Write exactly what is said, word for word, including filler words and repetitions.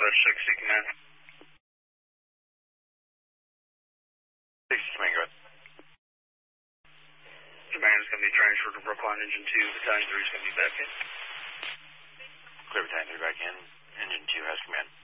Southwest sixty, command. sixty, command, go ahead. Command is going to be transferred to Brookline, engine two, battalion three is going to be back in. Clear, battalion three back in. Engine two has command.